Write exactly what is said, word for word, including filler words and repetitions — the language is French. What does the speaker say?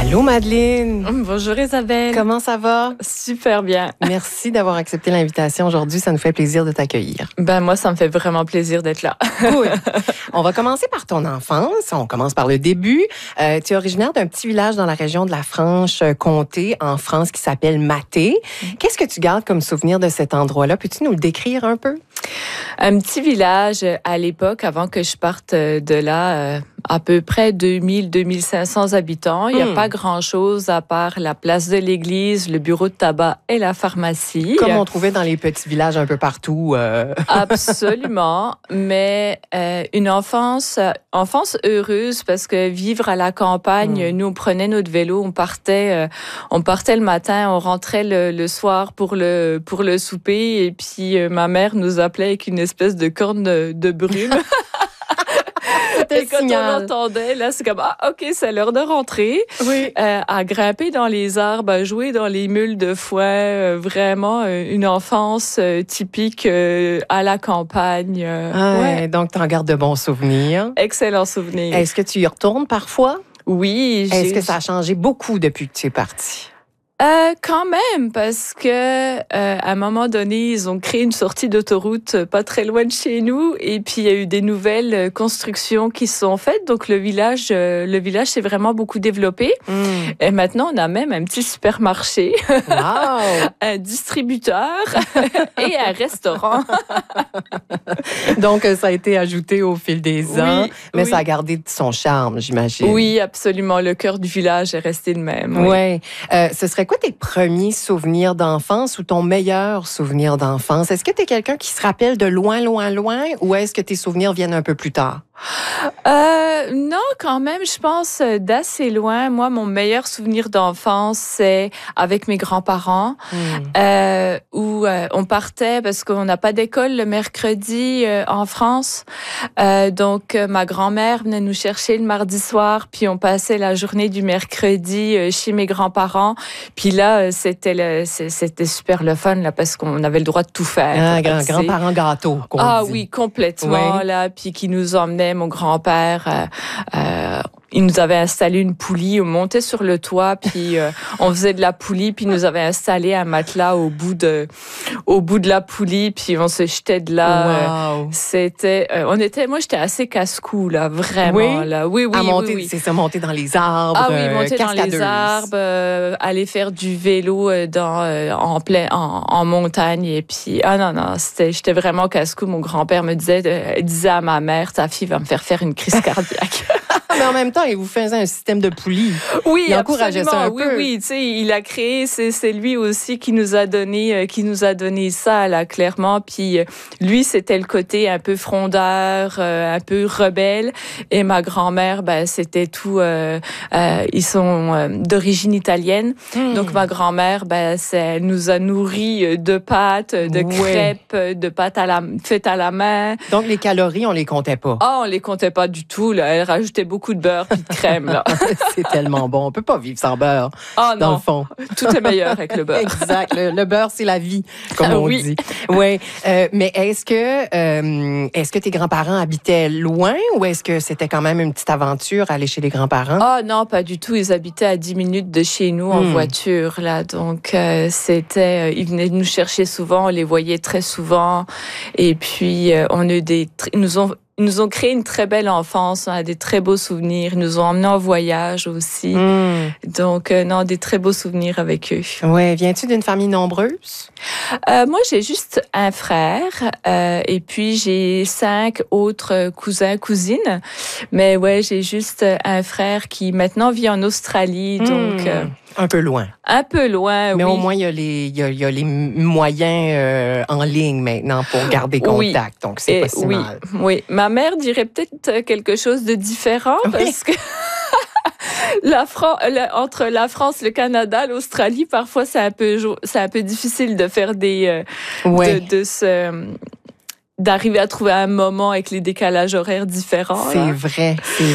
Allô Madeleine. Bonjour Isabelle. Comment ça va? Super bien. Merci d'avoir accepté l'invitation aujourd'hui. Ça nous fait plaisir de t'accueillir. Ben moi, ça me fait vraiment plaisir d'être là. Cool. On va commencer par ton enfance. On commence par le début. Euh, tu es originaire d'un petit village dans la région de la Franche-Comté, en France, qui s'appelle Mathé. Qu'est-ce que tu gardes comme souvenir de cet endroit-là? Peux-tu nous le décrire un peu? Un petit village à l'époque, avant que je parte de là, à peu près deux mille à deux mille cinq cents habitants. Il n'y a hmm. pas grand-chose à part la place de l'église, le bureau de tabac et la pharmacie. Comme on trouvait dans les petits villages un peu partout. Euh... Absolument. Mais euh, une enfance, enfance heureuse, parce que vivre à la campagne, hmm. nous, on prenait notre vélo, on partait, euh, on partait le matin, on rentrait le, le soir pour le, pour le souper. Et puis, euh, ma mère nous appelait avec une espèce de corne de, de brume. Et quand signal. on l'entendait, là, c'est comme, ah, OK, c'est l'heure de rentrer. Oui. Euh, à grimper dans les arbres, à jouer dans les mules de foin. Euh, vraiment, euh, une enfance euh, typique euh, à la campagne. Euh, ah, ouais. Donc, tu en gardes de bons souvenirs. Excellent souvenir. Est-ce que tu y retournes parfois? Oui. Est-ce que ça a changé beaucoup depuis que tu es partie? Euh, quand même, parce que euh, à un moment donné, ils ont créé une sortie d'autoroute pas très loin de chez nous, et puis il y a eu des nouvelles constructions qui se sont faites. Donc le village, euh, le village s'est vraiment beaucoup développé. Mm. Et maintenant, on a même un petit supermarché, wow. un distributeur et un restaurant. Donc ça a été ajouté au fil des ans, oui, mais oui. ça a gardé son charme, j'imagine. Oui, absolument. Le cœur du village est resté le même. Oui. Ouais. Euh, ce serait quoi tes premiers souvenirs d'enfance ou ton meilleur souvenir d'enfance? Est-ce que tu es quelqu'un qui se rappelle de loin, loin, loin, ou est-ce que tes souvenirs viennent un peu plus tard? Euh, non, quand même, je pense d'assez loin. Moi, mon meilleur souvenir d'enfance, c'est avec mes grands-parents, mmh. euh, où euh, on partait parce qu'on n'a pas d'école le mercredi euh, en France. Euh, donc, euh, ma grand-mère venait nous chercher le mardi soir, puis on passait la journée du mercredi euh, chez mes grands-parents. Puis là, c'était le, c'était super le fun là, parce qu'on avait le droit de tout faire. Ah, grand, grands-parents gâteaux. Ah dit. oui, complètement. Oui. Là, puis qui nous emmenaient. Mon grand-père, euh, euh, il nous avait installé une poulie, on montait sur le toit, puis euh, on faisait de la poulie, puis il nous avait installé un matelas au bout de, au bout de la poulie, puis on se jetait de là. Wow. Euh, c'était, euh, on était, moi j'étais assez casse-cou là, vraiment oui? là. Oui, oui, à monter, oui, oui. C'est ça, monter dans les arbres. Ah oui, monter euh, dans les arbres, euh, aller faire du vélo dans, euh, en plein, en, en montagne, et puis ah non non, c'était, j'étais vraiment casse-cou. Mon grand-père me disait, euh, disait à ma mère, ta fille va me faire faire une crise cardiaque. Mais en même temps, il vous faisait un système de poulie. Oui, il encourageait ça un oui, peu. Oui, oui, tu sais, il a créé, c'est, c'est lui aussi qui nous a donné, euh, qui nous a donné ça là, clairement. Puis euh, lui, c'était le côté un peu frondeur, euh, un peu rebelle, et ma grand-mère, ben c'était tout. Euh, euh, ils sont euh, d'origine italienne, mmh. donc ma grand-mère, ben c'est, elle nous a nourris de pâtes, de ouais. crêpes, de pâtes à la faites à la main. Donc les calories, on les comptait pas. Ah, oh, on les comptait pas du tout. Là, elle rajoutait beaucoup de beurre puis de crème. Là. C'est tellement bon. On peut pas vivre sans beurre, oh, dans non. le fond. Tout est meilleur avec le beurre. Exact. Le, le beurre, c'est la vie, comme ah, on oui. dit. Oui. Euh, mais est-ce que, euh, est-ce que tes grands-parents habitaient loin ou est-ce que c'était quand même une petite aventure aller chez les grands-parents? Ah oh, non, pas du tout. Ils habitaient à dix minutes de chez nous en hmm. voiture. Là. Donc, euh, c'était... Euh, ils venaient nous chercher souvent. On les voyait très souvent. Et puis, euh, on a eu des... Ils nous ont... Ils nous ont créé une très belle enfance, on a des très beaux souvenirs. Ils nous ont emmenés en voyage aussi. Mmh. Donc, euh, non, des très beaux souvenirs avec eux. Ouais, viens-tu d'une famille nombreuse? Euh, moi, j'ai juste un frère euh, et puis j'ai cinq autres cousins, cousines. Mais ouais, j'ai juste un frère qui maintenant vit en Australie, mmh. donc... Euh, un peu loin. Un peu loin, Mais oui. au moins, il y a les, il y a, il y a les moyens euh, en ligne maintenant pour garder contact. Oui. Donc, c'est et pas si oui. mal. Oui, ma mère dirait peut-être quelque chose de différent oui. parce que la Fran- la, entre la France, le Canada, l'Australie, parfois, c'est un peu, c'est un peu difficile de faire des... Euh, ouais. de, de se... d'arriver à trouver un moment avec les décalages horaires différents. C'est là. vrai, c'est